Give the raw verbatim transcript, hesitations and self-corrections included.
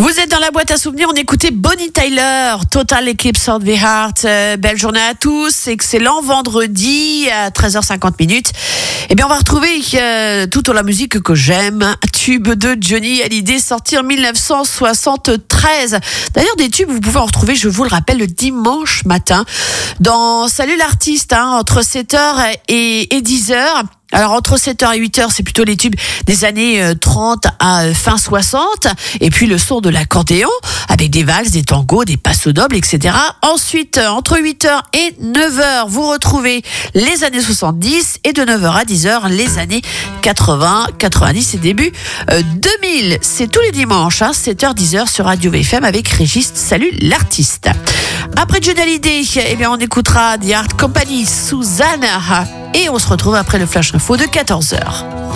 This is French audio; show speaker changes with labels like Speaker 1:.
Speaker 1: Vous êtes dans la boîte à souvenirs, on écoutait Bonnie Tyler, Total Eclipse of the Heart. Euh, belle journée à tous, excellent vendredi à treize heures cinquante minutes. Eh bien, on va retrouver euh, toute la musique que j'aime, un tube de Johnny Hallyday sorti en dix-neuf cent soixante-treize. D'ailleurs, des tubes, vous pouvez en retrouver, je vous le rappelle, le dimanche matin dans Salut l'artiste, hein, entre sept heures et, et dix heures. Alors entre sept heures et huit heures, c'est plutôt les tubes des années trente à fin soixante, et puis le son de l'accordéon avec des valses, des tangos, des passos doubles, et cetera. Ensuite, entre huit heures et neuf heures, vous retrouvez les années soixante-dix, et de neuf heures à dix heures, les années quatre-vingts, quatre-vingt-dix et début deux mille. C'est tous les dimanches, hein, sept heures dix heures sur Radio V F M avec Régis. Salut l'artiste. Après Johnny Hallyday, eh bien on écoutera The Art Company, Susanna, et on se retrouve après le Flash Info de quatorze heures.